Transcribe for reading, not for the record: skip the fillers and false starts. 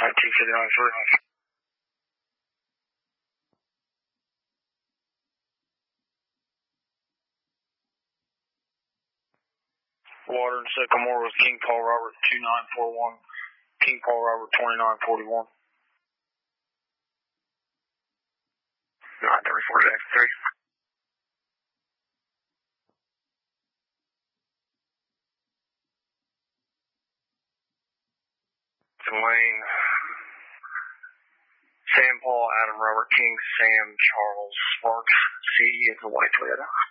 1959. Water and Sycamore with King Paul Robert 2941. King Paul Robert 2941. 934 3. Wayne. Sam Paul Adam Robert King Sam Charles Sparks. CE is the white Toyota.